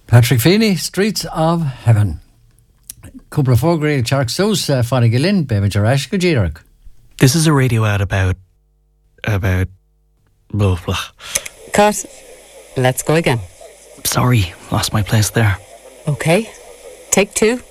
Patrick Feeney, Streets of Heaven. Couple of Fogreal Chark Sous, Fanny Gillin, Bema Jarash, Gajirak. This is a radio ad about blah, blah. Cut. Let's go again. Sorry, lost my place there. Okay. Take 2.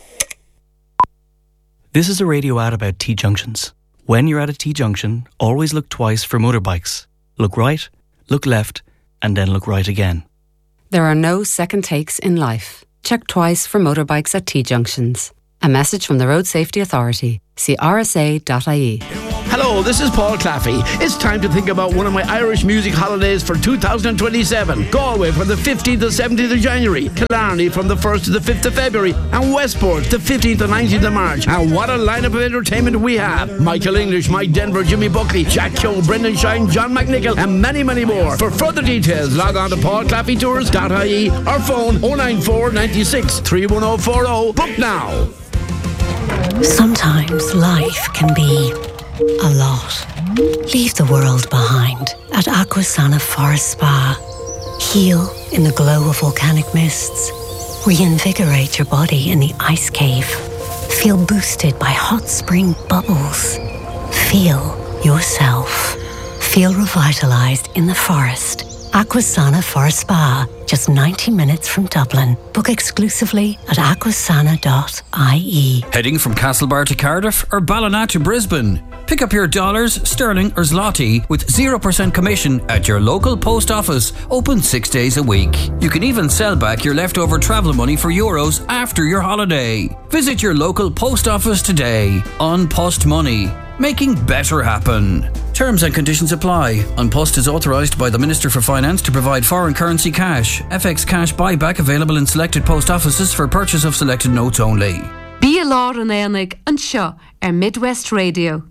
This is a radio ad about T-junctions. When you're at a T-junction, always look twice for motorbikes. Look right, look left, and then look right again. There are no second takes in life. Check twice for motorbikes at T-junctions. A message from the Road Safety Authority. See rsa.ie. Hello, this is Paul Claffey. It's time to think about one of my Irish music holidays for 2027. Galway from the 15th to 17th of January. Killarney from the 1st to the 5th of February. And Westport the 15th to 19th of March. And what a lineup of entertainment we have. Michael English, Mike Denver, Jimmy Buckley, Jack Keogh, Brendan Shine, John McNichol, and many, many more. For further details, log on to paulclaffeytours.ie or phone 094 96 31040. Book now. Sometimes life can be a lot. Leave the world behind at Aquasana Forest Spa. Heal in the glow of volcanic mists. Reinvigorate your body in the ice cave. Feel boosted by hot spring bubbles. Feel yourself. Feel revitalized in the forest. Aquasana Forest Spa, just 90 minutes from Dublin. Book exclusively at aquasana.ie. Heading from Castlebar to Cardiff or Ballina to Brisbane? Pick up your dollars, sterling or zloty with 0% commission at your local post office, open 6 days a week. You can even sell back your leftover travel money for euros after your holiday. Visit your local post office today. On Post Money, making better happen. Terms and conditions apply. An Post is authorised by the Minister for Finance to provide foreign currency cash. FX cash buyback available in selected post offices for purchase of selected notes only. Bí a lá an éanaig an seo Midwest Radio.